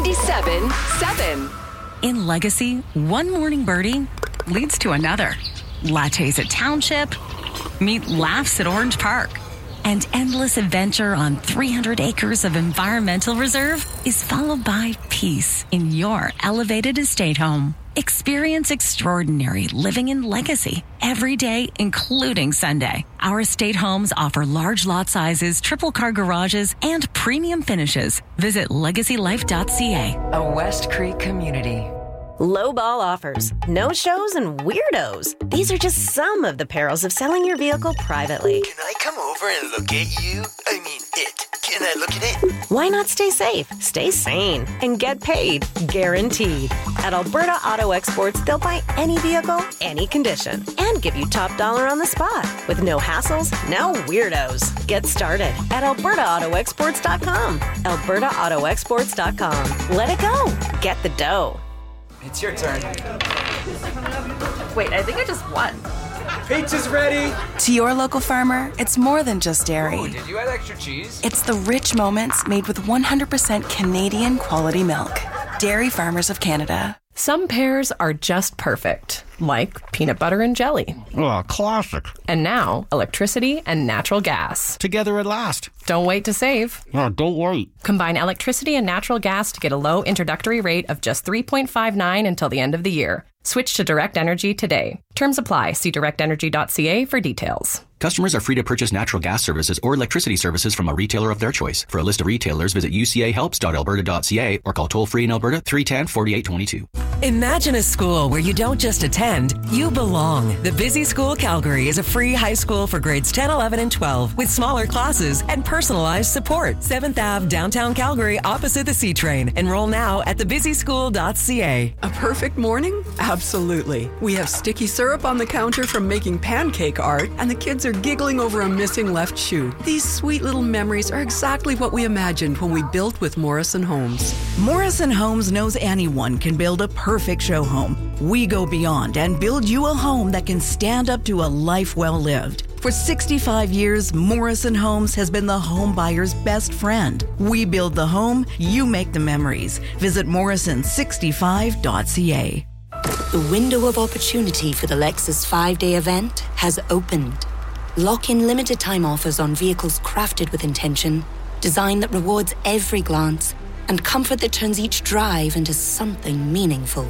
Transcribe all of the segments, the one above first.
97.7. In Legacy, one morning birdie leads to another. Lattes at Township, meet laughs at Orange Park, and endless adventure on 300 acres of environmental reserve is followed by peace in your elevated estate home. Experience extraordinary living in Legacy every day, including Sunday. Our estate homes offer large lot sizes, triple car garages, and premium finishes. Visit legacylife.ca. A West Creek community. Lowball offers, no shows, and weirdos. These are just some of the perils of selling your vehicle privately. Can I come over and look at you? I mean, it. Can I look at it? Why not stay safe, stay sane, and get paid? Guaranteed. At Alberta Auto Exports, they'll buy any vehicle, any condition, and give you top dollar on the spot. With no hassles, no weirdos. Get started at albertaautoexports.com. albertaautoexports.com. Let it go. Get the dough. It's your turn. Wait, I think I just won. Pizza's ready. To your local farmer, it's more than just dairy. Oh, did you add extra cheese? It's the rich moments made with 100% Canadian quality milk. Dairy Farmers of Canada. Some pairs are just perfect, like peanut butter and jelly. Oh, classic. And now, electricity and natural gas. Together at last. Don't wait to save. Oh, don't wait. Combine electricity and natural gas to get a low introductory rate of just $3.59 until the end of the year. Switch to Direct Energy today. Terms apply. See directenergy.ca for details. Customers are free to purchase natural gas services or electricity services from a retailer of their choice. For a list of retailers, visit ucahelps.alberta.ca or call toll-free in Alberta 310-4822. Imagine a school where you don't just attend, you belong. The Busy School Calgary is a free high school for grades 10, 11, and 12 with smaller classes and personalized support. 7th Ave, downtown Calgary, opposite the C-Train. Enroll now at thebusyschool.ca. A perfect morning? Absolutely. We have sticky syrup on the counter from making pancake art, and the kids are giggling over a missing left shoe. These sweet little memories are exactly what we imagined when we built with Morrison Homes. Morrison Homes knows anyone can build a perfect show home. We go beyond and build you a home that can stand up to a life well lived. For 65 years, Morrison Homes has been the home buyer's best friend. We build the home, you make the memories. Visit morrison65.ca. The window of opportunity for the Lexus 5-day event has opened. Lock in limited time offers on vehicles crafted with intention, design that rewards every glance, and comfort that turns each drive into something meaningful.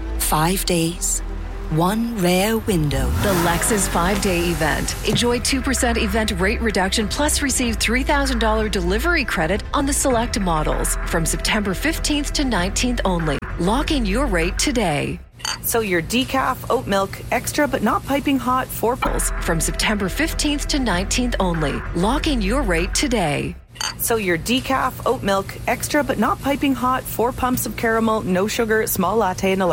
5 days, one rare window. The Lexus 5-day event. Enjoy 2% event rate reduction plus receive $3,000 delivery credit on the select models from September 15th to 19th only. Lock in your rate today. So your decaf, oat milk, extra but not piping hot, 4 pulls. From September 15th to 19th only. Lock in your rate today. So your decaf, oat milk, extra but not piping hot, 4 pumps of caramel, no sugar, small latte, and